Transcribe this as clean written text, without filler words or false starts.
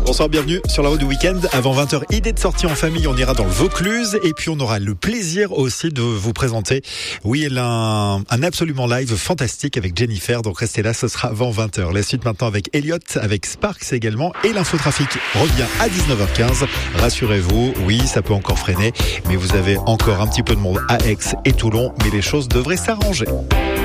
Bonsoir, bienvenue sur la route du week-end. Avant 20h, idée de sortie en famille, on ira dans le Vaucluse et puis on aura le plaisir aussi de vous présenter. Oui, elle a un absolument live fantastique avec Jennifer, donc restez là, ce sera avant 20h. La suite maintenant avec Elliot, avec Sparks également, et l'infotrafic revient à 19h15. Rassurez-vous, oui, ça peut encore freiner, mais vous avez encore un petit peu de monde à Aix et Toulon, mais les choses devraient s'arranger.